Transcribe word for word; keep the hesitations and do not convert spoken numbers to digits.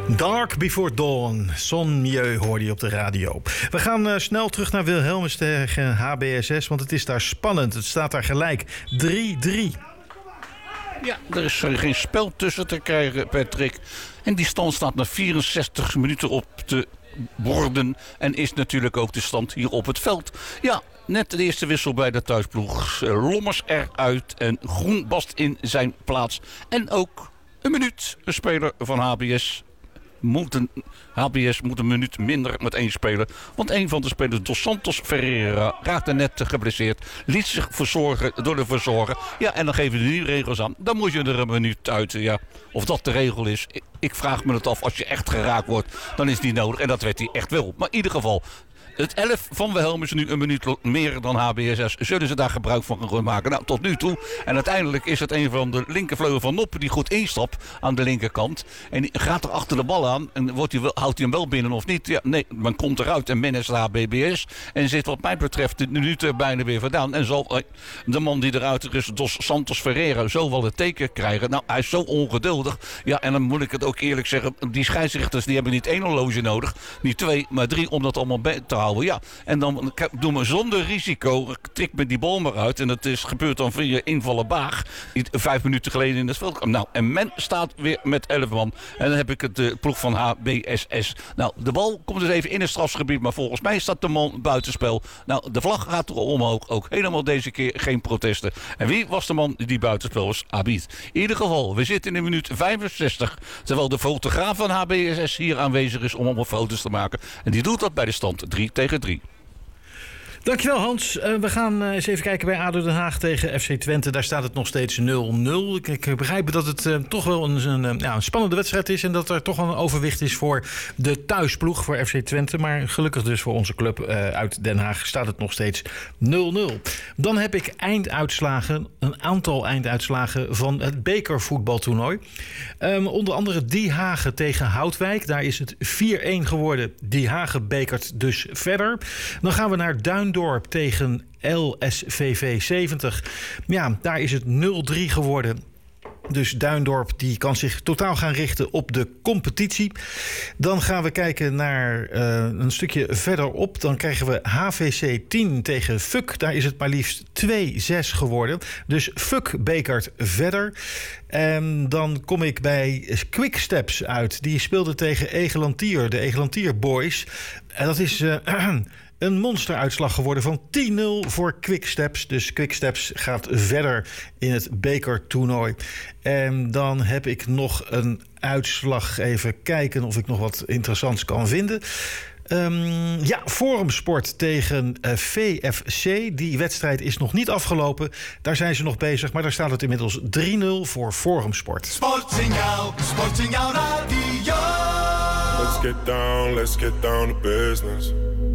Dark Before Dawn, Son Mieu hoorde je op de radio. We gaan uh, snel terug naar Wilhelmus tegen H B S S, want het is daar spannend. Het staat daar gelijk drie drie. Ja, er is uh, geen spel tussen te krijgen, Patrick. En die stand staat na vierenzestig minuten op de borden. En is natuurlijk ook de stand hier op het veld. Ja, net de eerste wissel bij de thuisploeg. Uh, Lommers eruit en Groenbast in zijn plaats. En ook een minuut, een speler van H B S. Moet een, H B S moet een minuut minder met één speler. Want een van de spelers, Dos Santos Ferreira, raakte net geblesseerd. Liet zich verzorgen door de verzorger. Ja, en dan geven de nieuwe regels aan. Dan moet je er een minuut uit. Ja. Of dat de regel is, ik, ik vraag me het af. Als je echt geraakt wordt, dan is het niet nodig. En dat werd hij echt wel. Maar in ieder geval, het elf van Wilhelmus nu een minuut meer dan H B S S. Zullen ze daar gebruik van gaan maken? Nou, tot nu toe. En uiteindelijk is het een van de linkervleugel van Noppen die goed instapt aan de linkerkant. En die gaat er achter de bal aan. En wordt hij wel, houdt hij hem wel binnen of niet? Ja, nee, men komt eruit en men is de H B B S. En zit wat mij betreft de minuten bijna weer vandaan. En zal de man die eruit is, Dos Santos Ferreira, zo wel het teken krijgen. Nou, hij is zo ongeduldig. Ja, en dan moet ik het ook eerlijk zeggen. Die scheidsrechters die hebben niet één horloge nodig. Niet twee, maar drie om dat allemaal bij te houden. Ja, en dan doen we zonder risico, trek me die bal maar uit. En dat is gebeurd dan via invallen Baag, die vijf minuten geleden in het veld kwam. Nou, en men staat weer met elf man. En dan heb ik het de ploeg van H B S S. Nou, de bal komt dus even in het strafgebied, maar volgens mij staat de man buitenspel. Nou, de vlag gaat er omhoog. Ook helemaal deze keer geen protesten. En wie was de man die buitenspel was? Abid. In ieder geval, we zitten in de minuut vijfenzestig. Terwijl de fotograaf van H B S S hier aanwezig is om allemaal foto's te maken. En die doet dat bij de stand drie tegen drie. Dankjewel Hans. Uh, we gaan uh, eens even kijken bij A D O Den Haag tegen F C Twente. Daar staat het nog steeds nul nul. Ik, ik begrijp dat het uh, toch wel een, een, ja, een spannende wedstrijd is. En dat er toch wel een overwicht is voor de thuisploeg voor F C Twente. Maar gelukkig dus voor onze club uh, uit Den Haag staat het nog steeds nul nul. Dan heb ik einduitslagen, een aantal einduitslagen van het bekervoetbaltoernooi. Um, onder andere Die Hagen tegen Houtwijk. Daar is het vier een geworden. Die Hagen bekert dus verder. Dan gaan we naar Duin Dorp tegen L S V V zeventig. Ja, daar is het nul drie geworden. Dus Duindorp die kan zich totaal gaan richten op de competitie. Dan gaan we kijken naar uh, een stukje verderop. Dan krijgen we H V C tien tegen F U C. Daar is het maar liefst twee zes geworden. Dus F U C bekert verder. En dan kom ik bij Quick Steps uit. Die speelde tegen Egelantier, de Egelantier Boys. En dat is Uh, een monsteruitslag geworden van tien nul voor Quick Steps. Dus Quick Steps gaat verder in het bekertoernooi. En dan heb ik nog een uitslag. Even kijken of ik nog wat interessants kan vinden. Um, ja, Forumsport tegen uh, V F C. Die wedstrijd is nog niet afgelopen. Daar zijn ze nog bezig, maar daar staat het inmiddels drie nul voor Forumsport. Sportsignaal, Sportsignaal Radio. Let's get down, let's get down to business.